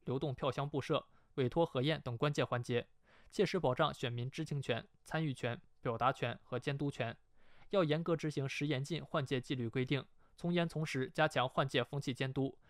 流动票箱布设、委托核验等关键环节，切实保障选民知情权、参与权、表达权和监督权。要严格执行食严禁换届纪律规定，从严从实加强换届风气监督，